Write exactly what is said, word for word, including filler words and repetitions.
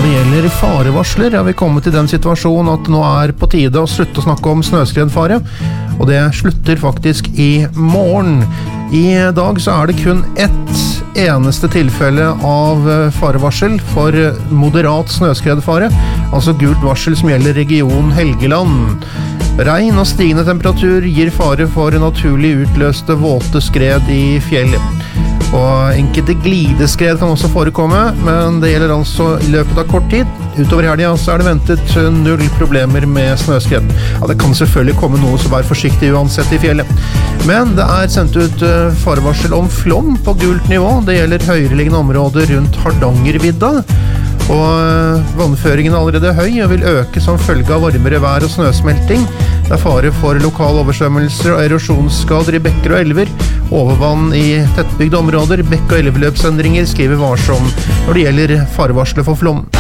det gjelder farevarsler har vi kommet i den situasjonen at nå er på tide å slutte å snakke om snøskredfare, og det slutter faktisk i morgen. I dag så er det kun ett eneste tilfelle av farevarsel for moderat snøskredfare, altså gult varsel som gjelder region Helgeland. Regn og stigende temperatur gir fare for naturlig utløste våte skred i fjellet. Og enkelte glideskred kan også forekomme, men det gjelder altså i løpet av kort tid. Utover helgen så er det ventet null problemer med snøskred. Ja, det kan selvfølgelig komme noe, så vær forsiktig uansett i fjellet. Men det er sendt ut farevarsel om flom på gult nivå. Det gjelder høyereliggende områder rundt Hardangervidda. Og vannføringen er allerede høy og vil øke som følge av varmere vær og snøsmelting. Det er fare for lokale oversvømmelser og erosjonsskader i bekker og elver. Overvann i tettbygde områder, bekk- og elveløpsendringer skriver varsom når det gjelder farevarsler for flom.